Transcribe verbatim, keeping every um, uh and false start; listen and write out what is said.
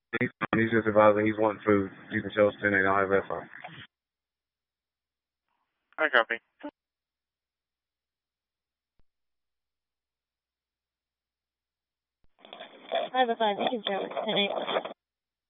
He's, he's just advising he's wanting food. You can tell ten eight, I'll have that far. I copy. I have a five. You can show ten eight.